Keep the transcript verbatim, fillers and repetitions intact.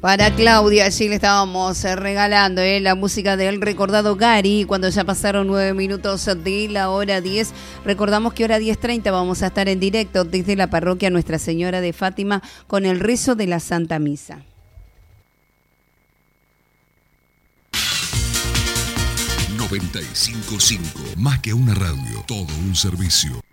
Para Claudia, allí le estábamos eh, regalando eh, la música del recordado Gary. Cuando ya pasaron nueve minutos de la hora diez, recordamos que hora diez treinta vamos a estar en directo desde la parroquia Nuestra Señora de Fátima con el rezo de la Santa Misa. noventa y cinco punto cinco, más que una radio, todo un servicio.